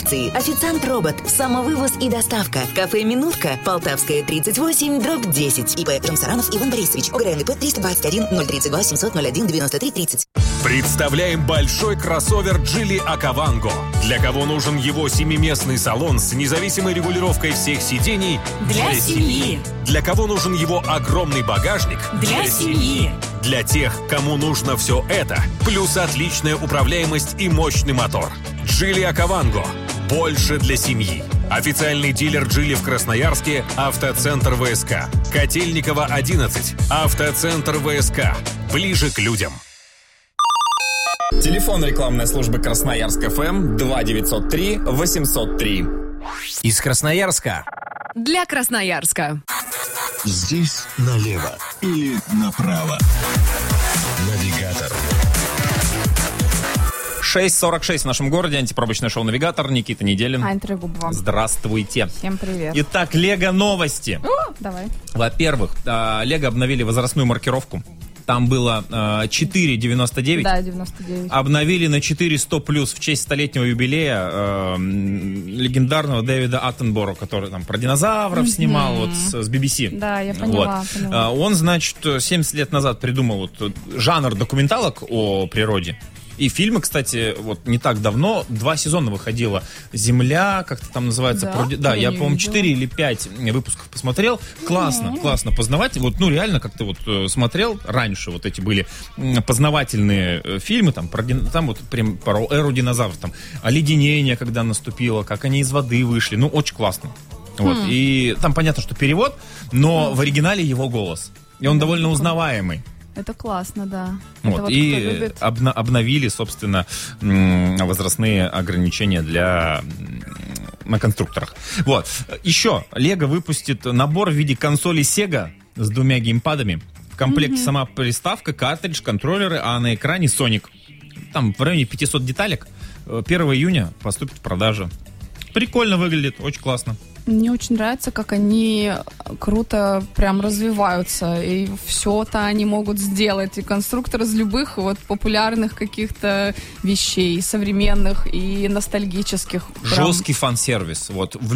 информации. Официант-робот, самовывоз и доставка. Кафе «Минутка», Полтавская, 38/10. ИП Шамсаранов Иван Борисович. ОГРН ИП 321 032 700 01 93 30. Представляем большой кроссовер Geely Akavango. Для кого нужен его 7-местный салон с независимой регулировкой всех сидений? Для семьи. Для кого нужен его огромный багажник? Для семьи. Для тех, кому нужно все это, плюс отличная управляемость и мощный мотор. Geely Akavango. Больше для семьи. Официальный дилер Geely в Красноярске, автоцентр ВСК. Котельникова, 11. Автоцентр ВСК. Ближе к людям. Телефон рекламной службы Красноярск ФМ 2903 803. Из Красноярска. Для Красноярска. Здесь налево или направо. Навигатор. 6:46 в нашем городе. Антипробочное шоу «Навигатор». Никита Неделин. Ань Трегубова. Здравствуйте. Всем привет. Итак, Лего новости. Давай. Во-первых, Лего обновили возрастную маркировку. Там было 4,99. Да, 99. Обновили на 4,100+, в честь столетнего юбилея легендарного Дэвида Аттенборо, который там про динозавров снимал вот с BBC. Да, я поняла. Он, значит, 70 лет назад придумал вот жанр документалок о природе. И фильмы, кстати, вот не так давно, 2 сезона выходило. «Земля», как-то там называется. Да, я, по-моему, 4 или 5 выпусков посмотрел. Классно познавать. Вот, реально, как-то вот смотрел. Раньше вот эти были познавательные фильмы, там вот прям про эру динозавров, там, оледенение, когда наступило, как они из воды вышли. Ну, очень классно. Вот. И там понятно, что перевод, но в оригинале его голос. И он довольно узнаваемый. Это классно, да. Вот, это и обновили, собственно, возрастные ограничения на конструкторах. Вот. Еще Lego выпустит набор в виде консоли Sega с 2 геймпадами. В комплекте сама приставка, картридж, контроллеры, а на экране Sonic. Там в районе 500 деталек. 1 июня поступит в продажу. Прикольно выглядит, очень классно. Мне очень нравится, как они круто прям развиваются, и все-то они могут сделать, и конструктор из любых вот популярных каких-то вещей, современных и ностальгических. Жесткий фан-сервис. Вот в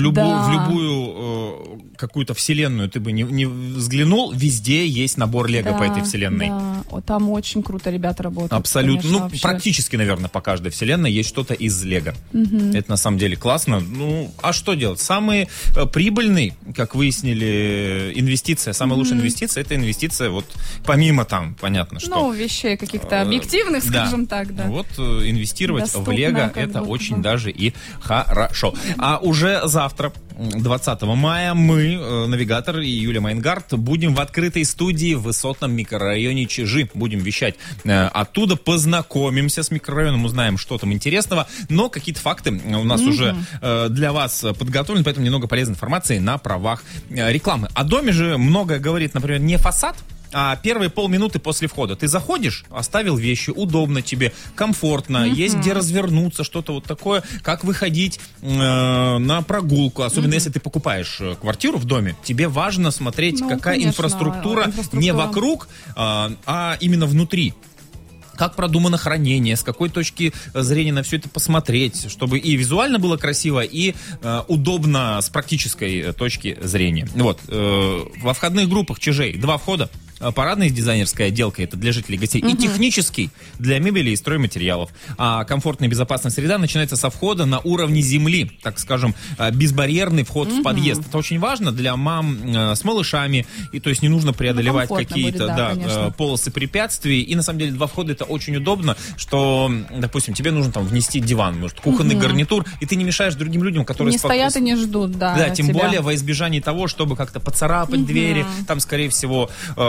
любую какую-то вселенную ты бы не взглянул, везде есть набор Лего по этой вселенной. Да, вот там очень круто ребята работают. Абсолютно. Конечно, вообще. Практически, наверное, по каждой вселенной есть что-то из Лего. Это на самом деле классно. Ну, а что делать? Самый прибыльный, как выяснили, инвестиция, самая лучшая инвестиция, это инвестиция вот помимо там, понятно, что... Ну, вещей каких-то объективных, скажем так, да. Вот инвестировать в Лего, это очень даже и хорошо. А уже завтра, 20 мая, мы, Навигатор и Юлия Майнгард, будем в открытой студии в высотном микрорайоне Чижи. Будем вещать оттуда, познакомимся с микрорайоном, узнаем, что там интересного, но какие-то факты у нас уже для вас подготовлены, поэтому немного полезной информации на правах рекламы. О доме же многое говорит, например, не фасад, а первые полминуты после входа. Ты заходишь, оставил вещи, удобно тебе, комфортно, есть где развернуться, что-то вот такое, как выходить на прогулку, особенно если ты покупаешь квартиру в доме, тебе важно смотреть, какая инфраструктура не вокруг, а именно внутри. Как продумано хранение, с какой точки зрения на все это посмотреть, чтобы и визуально было красиво, и удобно с практической точки зрения. Вот. Во входных группах Чижей 2 входа. Парадная дизайнерская отделка, это для жителей гостей, и технический для мебели и стройматериалов. А комфортная и безопасная среда начинается со входа на уровне земли, так скажем, безбарьерный вход в подъезд. Это очень важно для мам с малышами, и то есть не нужно преодолевать какие-то полосы препятствий. И на самом деле 2 входа это очень удобно, что, допустим, тебе нужно там внести диван, может, кухонный гарнитур, и ты не мешаешь другим людям, которые не стоят и не ждут, да, тем более во избежание того, чтобы как-то поцарапать двери, там, скорее всего,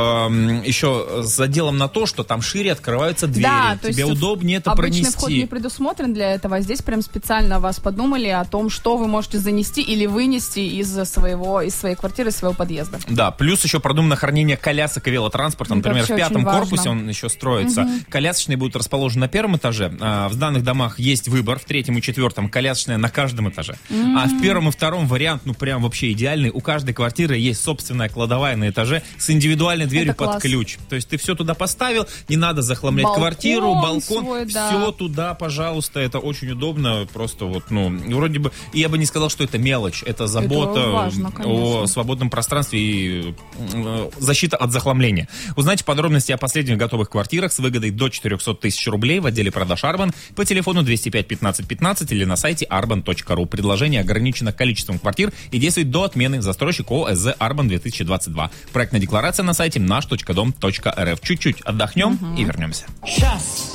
еще с заделом на то, что там шире открываются двери. Да, тебе удобнее это пронести. Обычный вход не предусмотрен для этого. Здесь прям специально вас подумали о том, что вы можете занести или вынести из своей квартиры, из своего подъезда. Да, плюс еще продумано хранение колясок и велотранспорта. Например, в 5-м корпусе он еще строится. Колясочные будут расположены на 1-м этаже. В данных домах есть выбор. В 3-м и 4-м колясочная на каждом этаже. А в 1-м и 2-м вариант, ну прям вообще идеальный. У каждой квартиры есть собственная кладовая на этаже с индивидуальной дверью дверью Это под класс. ключ. То есть ты все туда поставил, не надо захламлять Балкон квартиру, балкон, свой, да. все туда, пожалуйста, это очень удобно, просто вот, вроде бы, и я бы не сказал, что это мелочь, это забота важно, конечно. о свободном пространстве и защита от захламления. Узнайте подробности о последних готовых квартирах с выгодой до 400 тысяч рублей в отделе продаж Арбан по телефону 205 15 15 или на сайте arban.ru. Предложение ограничено количеством квартир и действует до отмены. Застройщик ООО СЗ Арбан 2022. Проектная декларация на сайте наш.дом.рф. Чуть-чуть отдохнем и вернемся. Сейчас.